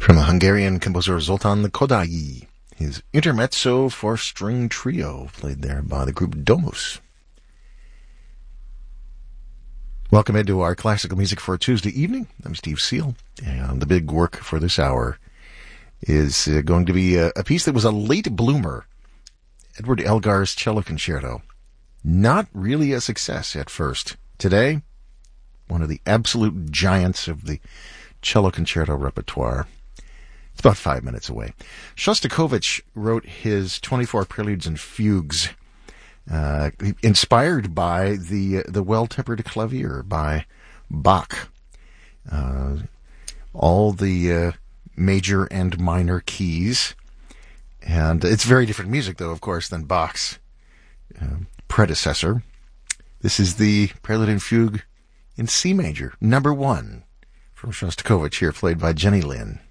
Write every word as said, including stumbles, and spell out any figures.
From the Hungarian composer Zoltán Kodály, his Intermezzo for String Trio, played there by the group Domus. Welcome into our classical music for Tuesday evening. I'm Steve Seal, and the big work for this hour is uh, going to be a, a piece that was a late bloomer, Edward Elgar's Cello Concerto. Not really a success at first. Today, one of the absolute giants of the cello concerto repertoire. It's about five minutes away. Shostakovich wrote his twenty-four Preludes and Fugues, uh, inspired by the the Well-Tempered Clavier by Bach. Uh, all the uh, major and minor keys. And it's very different music, though, of course, than Bach's uh, predecessor. This is the Prelude and Fugue in C major, number one, from Shostakovich, here played by Jenny Lin.